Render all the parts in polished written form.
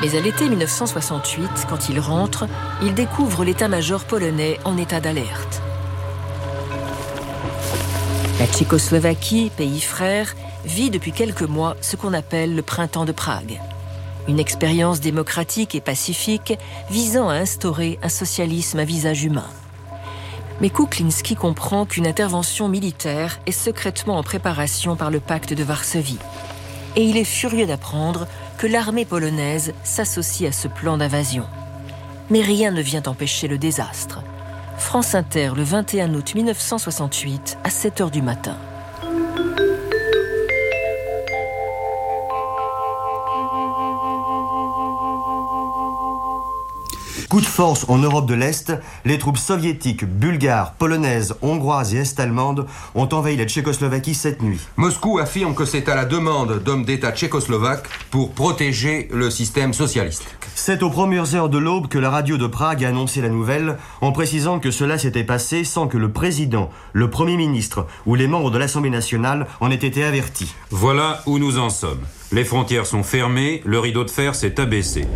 Mais à l'été 1968, quand il rentre, il découvre l'état-major polonais en état d'alerte. La Tchécoslovaquie, pays frère, vit depuis quelques mois ce qu'on appelle le printemps de Prague. Une expérience démocratique et pacifique visant à instaurer un socialisme à visage humain. Mais Kuklinski comprend qu'une intervention militaire est secrètement en préparation par le pacte de Varsovie. Et il est furieux d'apprendre que l'armée polonaise s'associe à ce plan d'invasion. Mais rien ne vient empêcher le désastre. France Inter, le 21 août 1968, à 7h du matin. Coup de force en Europe de l'Est, les troupes soviétiques, bulgares, polonaises, hongroises et est-allemandes ont envahi la Tchécoslovaquie cette nuit. Moscou affirme que c'est à la demande d'hommes d'État tchécoslovaques pour protéger le système socialiste. C'est aux premières heures de l'aube que la radio de Prague a annoncé la nouvelle, en précisant que cela s'était passé sans que le président, le Premier ministre ou les membres de l'Assemblée nationale en aient été avertis. Voilà où nous en sommes. Les frontières sont fermées, le rideau de fer s'est abaissé.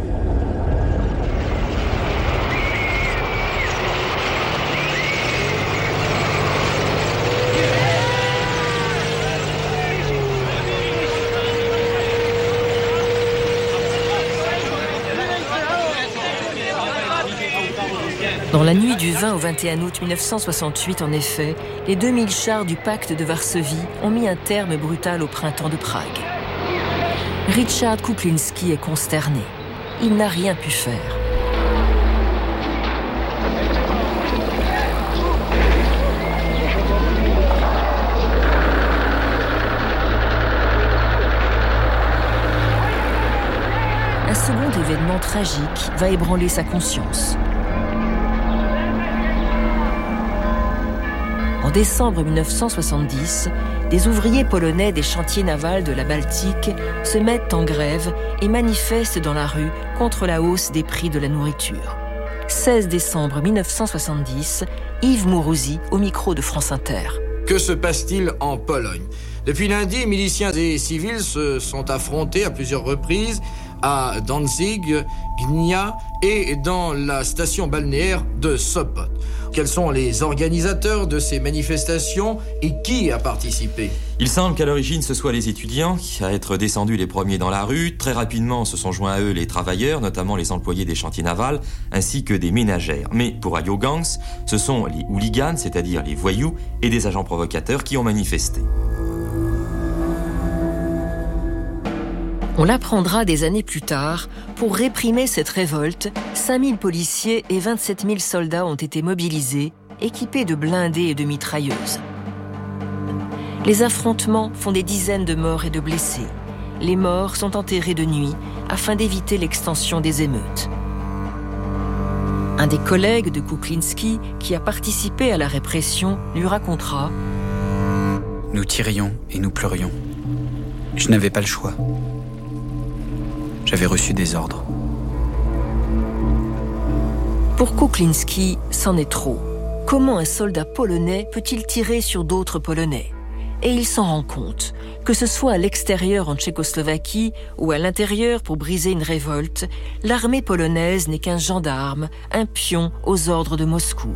Dans la nuit du 20 au 21 août 1968, en effet, les 2000 chars du pacte de Varsovie ont mis un terme brutal au printemps de Prague. Richard Kuklinski est consterné. Il n'a rien pu faire. Un second événement tragique va ébranler sa conscience. En décembre 1970, des ouvriers polonais des chantiers navals de la Baltique se mettent en grève et manifestent dans la rue contre la hausse des prix de la nourriture. 16 décembre 1970, Yves Mourouzi au micro de France Inter. Que se passe-t-il en Pologne ? Depuis lundi, miliciens et civils se sont affrontés à plusieurs reprises à Danzig, Gdynia et dans la station balnéaire de Sopot. Quels sont les organisateurs de ces manifestations et qui a participé ? Il semble qu'à l'origine ce soient les étudiants qui, à être descendus les premiers dans la rue, très rapidement se sont joints à eux les travailleurs, notamment les employés des chantiers navals, ainsi que des ménagères. Mais pour Radio Gangs, ce sont les hooligans, c'est-à-dire les voyous, et des agents provocateurs qui ont manifesté. On l'apprendra des années plus tard. Pour réprimer cette révolte, 5000 policiers et 27 000 soldats ont été mobilisés, équipés de blindés et de mitrailleuses. Les affrontements font des dizaines de morts et de blessés. Les morts sont enterrés de nuit afin d'éviter l'extension des émeutes. Un des collègues de Kuklinski, qui a participé à la répression, lui racontera « Nous tirions et nous pleurions. Je n'avais pas le choix. J'avais reçu des ordres. » Pour Kuklinski, c'en est trop. Comment un soldat polonais peut-il tirer sur d'autres Polonais ? Et il s'en rend compte, que ce soit à l'extérieur en Tchécoslovaquie ou à l'intérieur pour briser une révolte, l'armée polonaise n'est qu'un gendarme, un pion aux ordres de Moscou.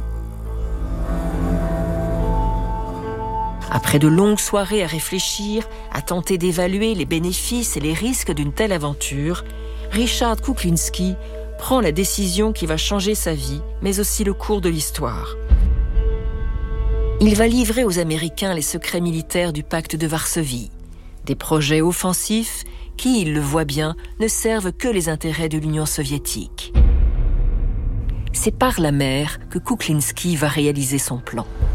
Après de longues soirées à réfléchir, à tenter d'évaluer les bénéfices et les risques d'une telle aventure, Richard Kuklinski prend la décision qui va changer sa vie, mais aussi le cours de l'histoire. Il va livrer aux Américains les secrets militaires du pacte de Varsovie, des projets offensifs qui, il le voit bien, ne servent que les intérêts de l'Union soviétique. C'est par la mer que Kuklinski va réaliser son plan.